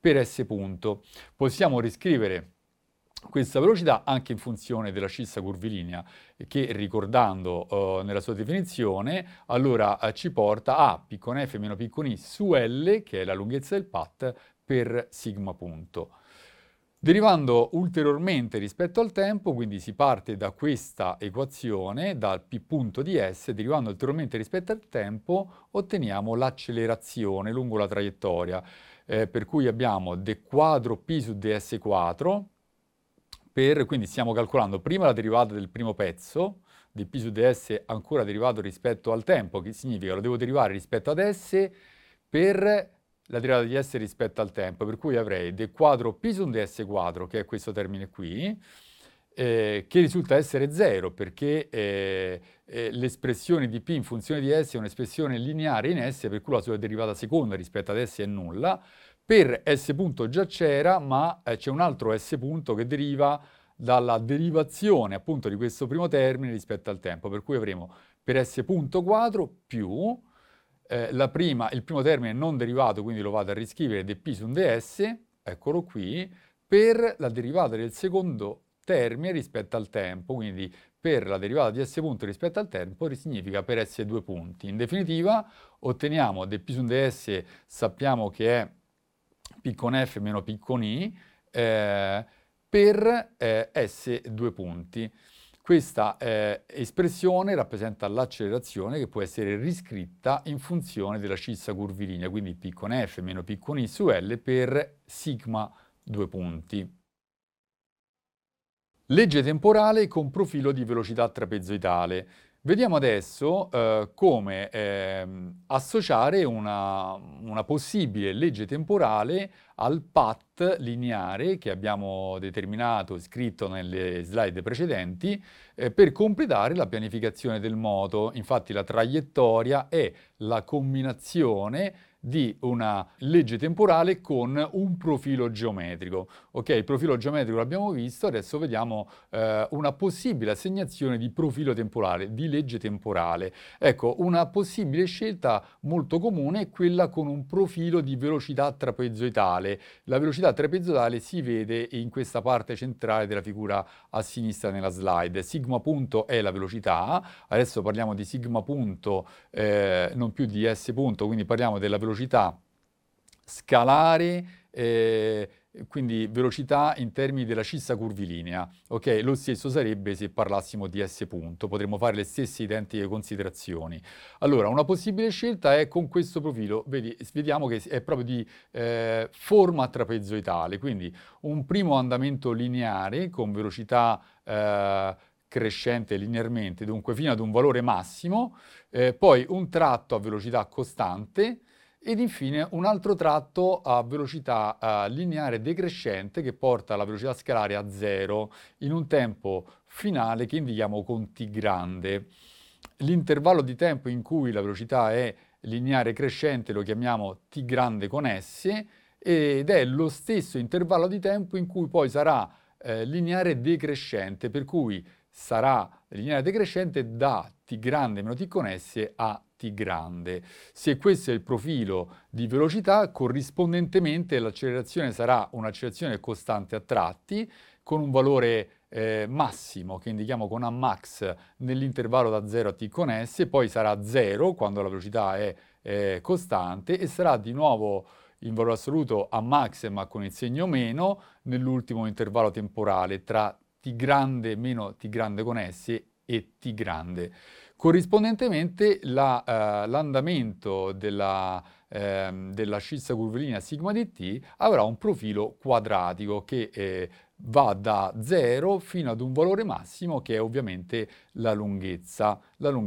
per S punto. Possiamo riscrivere questa velocità anche in funzione della scissa curvilinea che, ricordando nella sua definizione, allora ci porta a P con F meno P con I su L, che è la lunghezza del path, per sigma punto. Derivando ulteriormente rispetto al tempo, quindi si parte da questa equazione, dal P punto di S, derivando ulteriormente rispetto al tempo, otteniamo l'accelerazione lungo la traiettoria, per cui abbiamo d quadro P su ds quadro, quindi stiamo calcolando prima la derivata del primo pezzo, di P su ds ancora derivato rispetto al tempo, che significa lo devo derivare rispetto ad S per la derivata di S rispetto al tempo, per cui avrei d quadro P su ds quadro, che è questo termine qui, che risulta essere 0, perché l'espressione di P in funzione di S è un'espressione lineare in S, per cui la sua derivata seconda rispetto ad S è nulla. Per S punto già c'era, ma c'è un altro S punto che deriva dalla derivazione appunto di questo primo termine rispetto al tempo, per cui avremo per S punto quadro più il primo termine non derivato, quindi lo vado a riscrivere dp su un ds, eccolo qui, per la derivata del secondo termine rispetto al tempo, quindi per la derivata di S punto rispetto al tempo significa per S due punti. In definitiva otteniamo dp su un ds, sappiamo che è P con F meno P con I, per S due punti. Questa espressione rappresenta l'accelerazione che può essere riscritta in funzione della scissa curvilinea, quindi P con F meno P con I su L per sigma due punti. Legge temporale con profilo di velocità trapezoidale. Vediamo adesso come associare una possibile legge temporale al path lineare che abbiamo determinato e scritto nelle slide precedenti per completare la pianificazione del moto. Infatti la traiettoria è la combinazione di una legge temporale con un profilo geometrico. Ok, il profilo geometrico l'abbiamo visto, adesso vediamo una possibile assegnazione di profilo temporale, di legge temporale. Ecco, una possibile scelta molto comune è quella con un profilo di velocità trapezoidale. La velocità trapezoidale si vede in questa parte centrale della figura a sinistra nella slide. Sigma punto è la velocità, adesso parliamo di sigma punto, non più di S punto, quindi parliamo della velocità scalare, quindi velocità in termini della scissa curvilinea. Ok, lo stesso sarebbe se parlassimo di S punto, potremmo fare le stesse identiche considerazioni. Allora, una possibile scelta è con questo profilo, vediamo che è proprio di forma trapezoidale, quindi un primo andamento lineare con velocità crescente linearmente, dunque fino ad un valore massimo, poi un tratto a velocità costante, ed infine un altro tratto a velocità lineare decrescente che porta la velocità scalare a 0 in un tempo finale che indichiamo con t grande. L'intervallo di tempo in cui la velocità è lineare crescente lo chiamiamo t grande con S, ed è lo stesso intervallo di tempo in cui poi sarà lineare decrescente, per cui sarà lineare decrescente da t grande meno t con S a t grande. Se questo è il profilo di velocità, corrispondentemente l'accelerazione sarà un'accelerazione costante a tratti con un valore massimo che indichiamo con A max nell'intervallo da 0 a t con S, poi sarà 0 quando la velocità è costante e sarà di nuovo in valore assoluto A max ma con il segno meno nell'ultimo intervallo temporale tra t grande meno t grande con S e t grande. Corrispondentemente l'andamento della scissa curvilinea sigma di t avrà un profilo quadratico che va da 0 fino ad un valore massimo che è ovviamente la lunghezza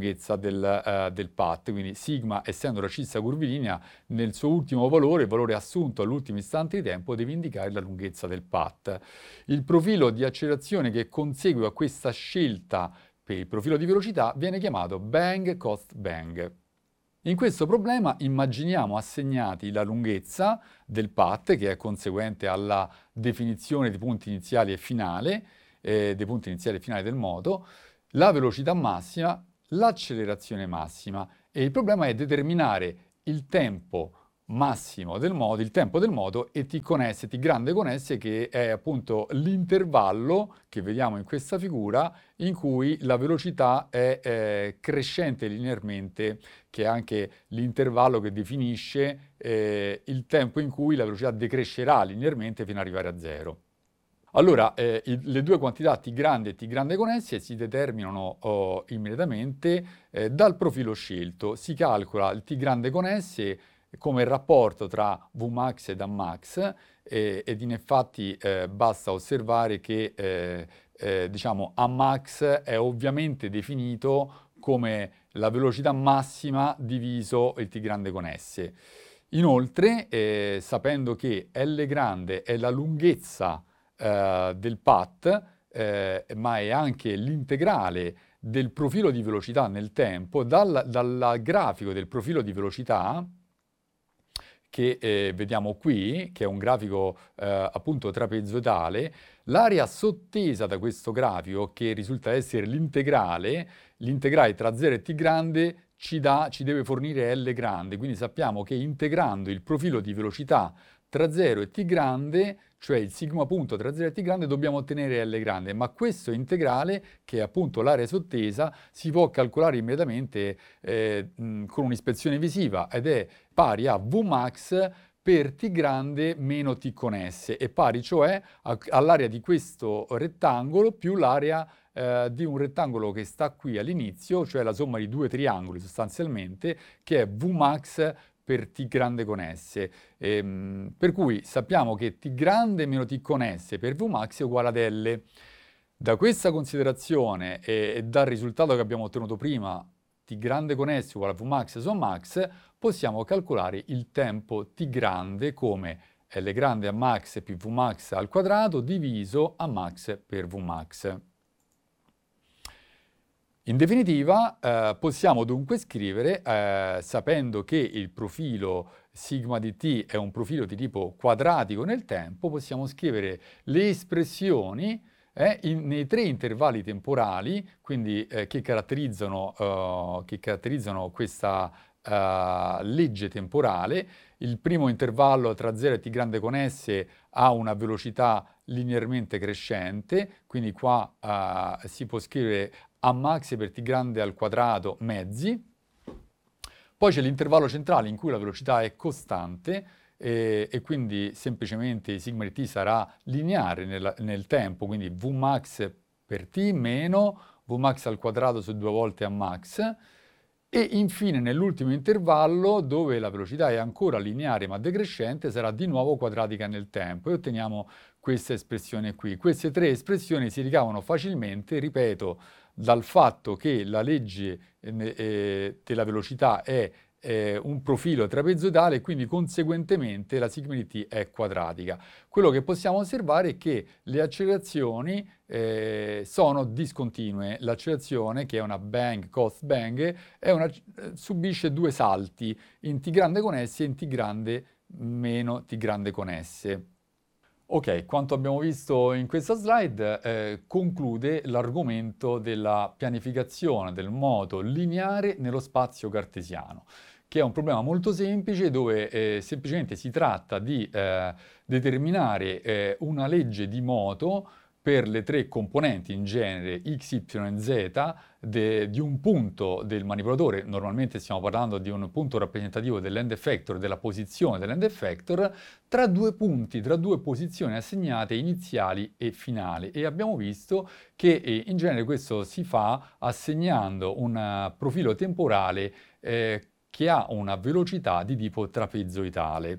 del path. Quindi sigma, essendo la scissa curvilinea, nel suo ultimo valore, il valore assunto all'ultimo istante di tempo, deve indicare la lunghezza del path. Il profilo di accelerazione che consegue a questa scelta per il profilo di velocità viene chiamato bang-cost-bang. In questo problema immaginiamo assegnati la lunghezza del path, che è conseguente alla definizione dei punti iniziali e finale, dei punti iniziali e finali del moto, la velocità massima, l'accelerazione massima. E il problema è determinare il tempo massimo del modo, il tempo del moto, e t con S, t grande con S, che è appunto l'intervallo che vediamo in questa figura in cui la velocità è crescente linearmente, che è anche l'intervallo che definisce il tempo in cui la velocità decrescerà linearmente fino ad arrivare a zero. Allora, le due quantità t grande e t grande con S si determinano immediatamente dal profilo scelto. Si calcola il t grande con S come il rapporto tra Vmax ed Amax ed in effetti basta osservare che diciamo, Amax è ovviamente definito come la velocità massima diviso il t grande con S. Inoltre, sapendo che L grande è la lunghezza del path, ma è anche l'integrale del profilo di velocità nel tempo, dal grafico del profilo di velocità, che vediamo qui, che è un grafico appunto trapezoidale, l'area sottesa da questo grafico, che risulta essere l'integrale tra 0 e t grande, ci deve fornire L grande, quindi sappiamo che integrando il profilo di velocità tra 0 e t grande, cioè il sigma punto tra 0 e t grande, dobbiamo ottenere L grande, ma questo integrale, che è appunto l'area sottesa, si può calcolare immediatamente con un'ispezione visiva ed è pari a Vmax per t grande meno t con S, è pari cioè all'area di questo rettangolo più l'area di un rettangolo che sta qui all'inizio, cioè la somma di due triangoli sostanzialmente, che è Vmax per t grande con S. Per cui sappiamo che t grande meno t con S per Vmax è uguale ad L. Da questa considerazione e dal risultato che abbiamo ottenuto prima, t grande con S uguale a Vmax somma max, possiamo calcolare il tempo t grande come L grande a max più Vmax al quadrato diviso a max per Vmax. In definitiva, possiamo dunque scrivere, sapendo che il profilo sigma di t è un profilo di tipo quadratico nel tempo, possiamo scrivere le espressioni nei tre intervalli temporali, quindi che caratterizzano questa legge temporale. Il primo intervallo tra 0 e t grande con S ha una velocità linearmente crescente, quindi qua si può scrivere a max per t grande al quadrato mezzi. Poi c'è l'intervallo centrale in cui la velocità è costante e quindi semplicemente sigma di t sarà lineare nel tempo, quindi Vmax per t meno Vmax al quadrato su 2 volte a max. E infine nell'ultimo intervallo, dove la velocità è ancora lineare ma decrescente, sarà di nuovo quadratica nel tempo e otteniamo questa espressione qui. Queste tre espressioni si ricavano facilmente, ripeto, dal fatto che la legge della velocità è un profilo trapezoidale e quindi conseguentemente la sigma di t è quadratica. Quello che possiamo osservare è che le accelerazioni sono discontinue. L'accelerazione, che è una bang, cost bang, subisce due salti, in t grande con S e in t grande meno t grande con S. Ok, quanto abbiamo visto in questa slide conclude l'argomento della pianificazione del moto lineare nello spazio cartesiano, che è un problema molto semplice dove semplicemente si tratta di determinare una legge di moto per le tre componenti, in genere x, y e z, di un punto del manipolatore. Normalmente stiamo parlando di un punto rappresentativo dell'end effector, della posizione dell'end effector, tra due punti, tra due posizioni assegnate iniziali e finali. E abbiamo visto che in genere questo si fa assegnando un profilo temporale che ha una velocità di tipo trapezoidale.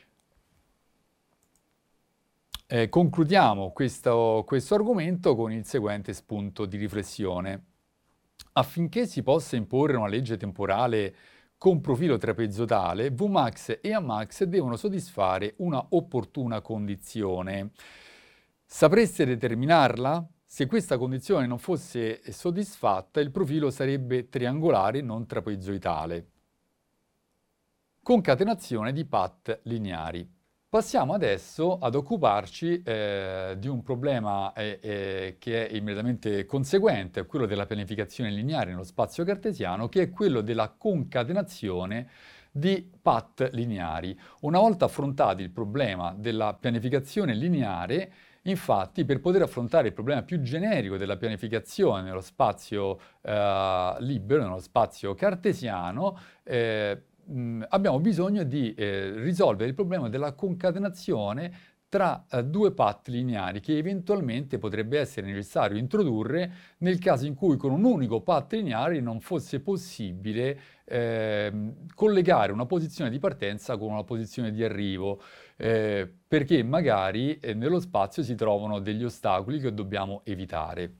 Concludiamo questo argomento con il seguente spunto di riflessione. Affinché si possa imporre una legge temporale con profilo trapezoidale, Vmax e Amax devono soddisfare una opportuna condizione. Sapreste determinarla? Se questa condizione non fosse soddisfatta, il profilo sarebbe triangolare, non trapezoidale. Concatenazione di path lineari. Passiamo adesso ad occuparci di un problema che è immediatamente conseguente a quello della pianificazione lineare nello spazio cartesiano, che è quello della concatenazione di path lineari. Una volta affrontato il problema della pianificazione lineare, infatti, per poter affrontare il problema più generico della pianificazione nello spazio libero, nello spazio cartesiano, abbiamo bisogno di risolvere il problema della concatenazione tra due path lineari che eventualmente potrebbe essere necessario introdurre nel caso in cui con un unico path lineare non fosse possibile collegare una posizione di partenza con una posizione di arrivo, perché magari nello spazio si trovano degli ostacoli che dobbiamo evitare.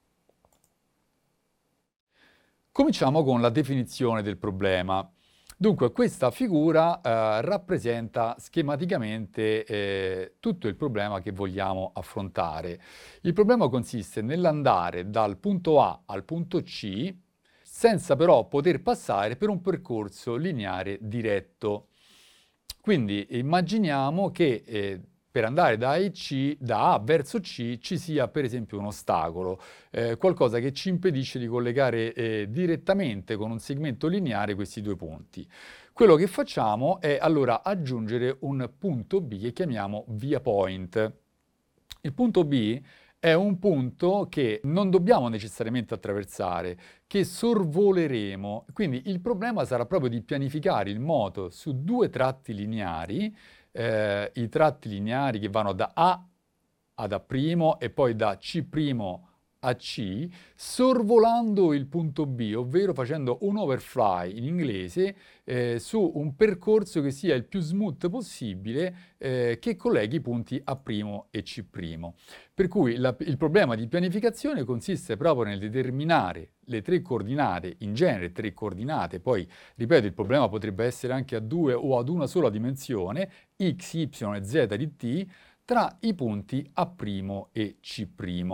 Cominciamo con la definizione del problema. Dunque, questa figura rappresenta schematicamente tutto il problema che vogliamo affrontare. Il problema consiste nell'andare dal punto A al punto C senza però poter passare per un percorso lineare diretto. Quindi immaginiamo che per andare da A verso C ci sia per esempio un ostacolo, qualcosa che ci impedisce di collegare direttamente con un segmento lineare questi due punti. Quello che facciamo è allora aggiungere un punto B che chiamiamo via point. Il punto B è un punto che non dobbiamo necessariamente attraversare, che sorvoleremo. Quindi il problema sarà proprio di pianificare il moto su due tratti lineari, i tratti lineari che vanno da A ad A' e poi da C' a C, sorvolando il punto B, ovvero facendo un overfly in inglese su un percorso che sia il più smooth possibile che colleghi i punti A' e C'. Per cui il problema di pianificazione consiste proprio nel determinare le tre coordinate, in genere tre coordinate, poi ripeto il problema potrebbe essere anche a due o ad una sola dimensione, x, y e z di t, tra i punti A' e C'.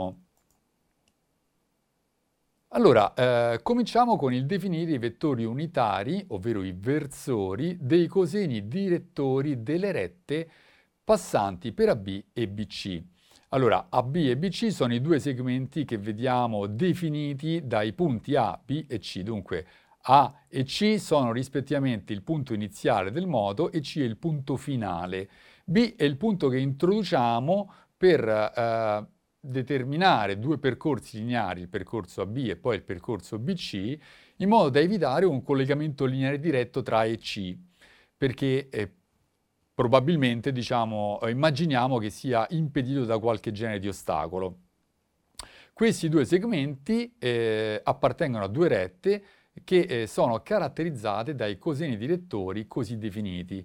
Allora, cominciamo con il definire i vettori unitari, ovvero i versori, dei coseni direttori delle rette passanti per AB e BC. Allora, AB e BC sono i due segmenti che vediamo definiti dai punti A, B e C. Dunque, A e C sono rispettivamente il punto iniziale del moto e C è il punto finale. B è il punto che introduciamo per determinare due percorsi lineari, il percorso AB e poi il percorso BC, in modo da evitare un collegamento lineare diretto tra E e C, perché probabilmente, diciamo, immaginiamo che sia impedito da qualche genere di ostacolo. Questi due segmenti appartengono a due rette che sono caratterizzate dai coseni direttori così definiti.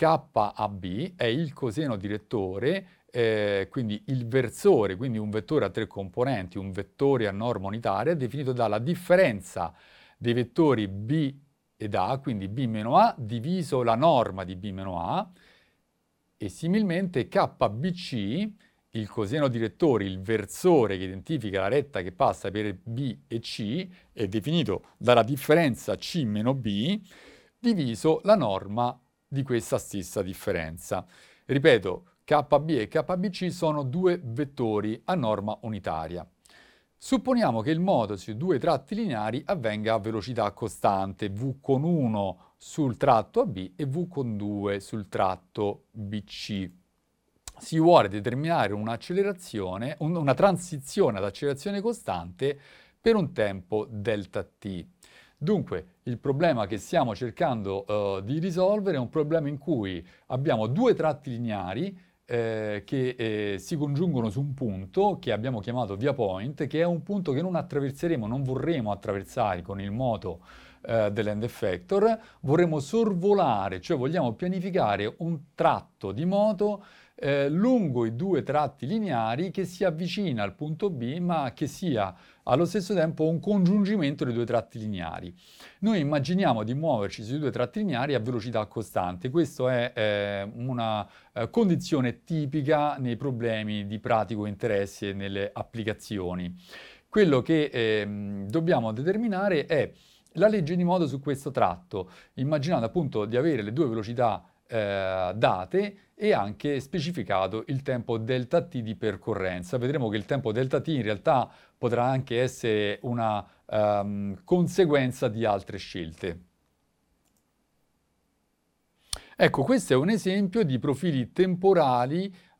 KAB è il coseno direttore, quindi il versore, quindi un vettore a tre componenti, un vettore a norma unitaria, definito dalla differenza dei vettori B ed A, quindi B meno A, diviso la norma di B meno A, e similmente KBC, il coseno direttore, il versore che identifica la retta che passa per B e C, è definito dalla differenza C meno B, diviso la norma di questa stessa differenza. Ripeto, KB e KBC sono due vettori a norma unitaria. Supponiamo che il moto sui due tratti lineari avvenga a velocità costante, v con 1 sul tratto AB e v con 2 sul tratto BC. Si vuole determinare un'accelerazione, una transizione ad accelerazione costante per un tempo delta t. Dunque, il problema che stiamo cercando di risolvere è un problema in cui abbiamo due tratti lineari che si congiungono su un punto che abbiamo chiamato via point, che è un punto che non attraverseremo, non vorremmo attraversare con il moto dell'end effector, vorremmo sorvolare, cioè vogliamo pianificare un tratto di moto lungo i due tratti lineari che si avvicina al punto B, ma che sia allo stesso tempo un congiungimento dei due tratti lineari. Noi immaginiamo di muoverci sui due tratti lineari a velocità costante. Questa è una condizione tipica nei problemi di pratico interesse e nelle applicazioni. Quello che dobbiamo determinare è la legge di moto su questo tratto, immaginando appunto di avere le due velocità date e anche specificato il tempo delta t di percorrenza. Vedremo che il tempo delta t in realtà potrà anche essere una conseguenza di altre scelte. Ecco, questo è un esempio di profili temporali